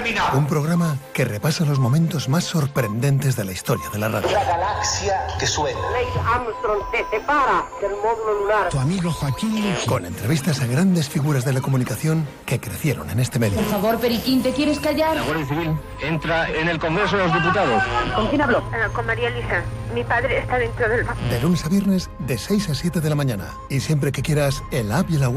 terminado. Un programa que repasa los momentos más sorprendentes de la historia de la radio. La galaxia que suena. Neil Armstrong se separa del módulo lunar. Tu amigo Joaquín. Con entrevistas a grandes figuras de la comunicación que crecieron en este medio. Por favor, Periquín, ¿te quieres callar? La Guardia Civil entra en el Congreso de los Diputados. ¿Con quién habló? Con María Elisa. Mi padre está dentro del... De lunes a viernes, de 6 a 7 de la mañana. Y siempre que quieras, el app y la web.